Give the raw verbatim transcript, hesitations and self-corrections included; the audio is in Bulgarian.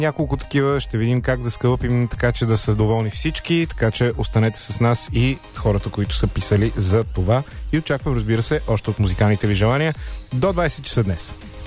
няколко такива. Ще видим как да скълъпим така, че да са доволни всички. Така че останете с нас и хората, които са писали за това. И очаквам, разбира се, още от музикалните ви желания до двайсет часа днес.